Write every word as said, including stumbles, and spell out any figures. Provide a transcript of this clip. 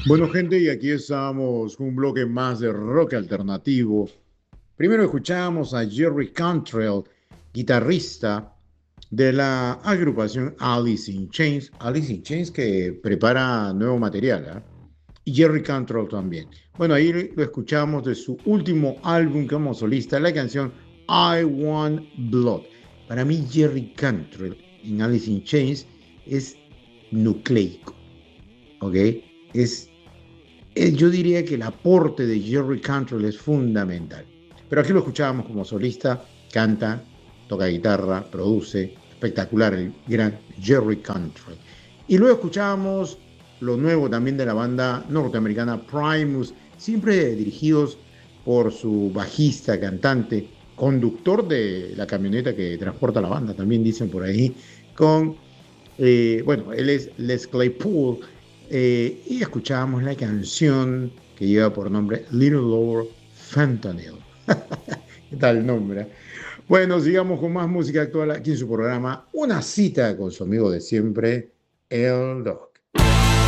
Bueno, gente, y aquí estamos con un bloque más de rock alternativo. Primero escuchamos a Jerry Cantrell, guitarrista de la agrupación Alice in Chains. Alice in Chains que prepara nuevo material, ¿ah? Y Jerry Cantrell también. Bueno, ahí lo escuchamos de su último álbum como solista, la canción I Want Blood. Para mí, Jerry Cantrell en Alice in Chains es nucleico, ¿ok? Es eh, yo diría que el aporte de Jerry Cantrell es fundamental. Pero aquí lo escuchábamos como solista, canta, toca guitarra, produce, espectacular el gran Jerry Cantrell. Y luego escuchábamos lo nuevo también de la banda norteamericana Primus, siempre dirigidos por su bajista, cantante, conductor de la camioneta que transporta la banda, también dicen por ahí, con eh, bueno, él es Les Claypool, eh, y escuchábamos la canción que lleva por nombre Little Lord Fentanyl. ¿Qué tal el nombre? ¿Eh? Bueno, sigamos con más música actual aquí en su programa, Una cita con su amigo de siempre, El Doc.